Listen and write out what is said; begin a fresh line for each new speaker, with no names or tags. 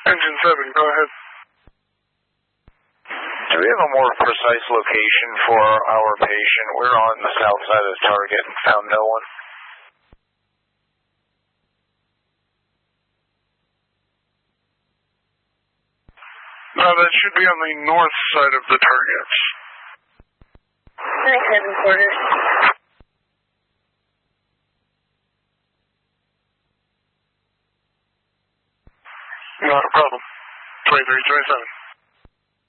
Engine 7, go ahead.
Do we have a more precise location for our patient? We're on the south side of the target and found no one.
No, that should be on the north side of the target.
Nice headquarters.
Not a problem. 2327.